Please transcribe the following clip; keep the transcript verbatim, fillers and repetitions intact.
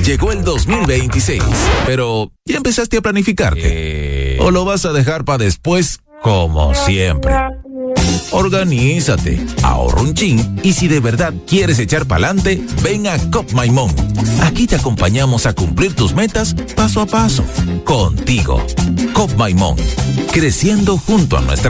Llegó el dos mil veintiséis, pero ¿ya empezaste a planificarte? ¿O lo vas a dejar para después, como siempre? Organízate, ahorra un chin y si de verdad quieres echar pa'lante, ven a Cop Maimón. Aquí te acompañamos a cumplir tus metas paso a paso. Contigo, Cop Maimón, creciendo junto a nuestra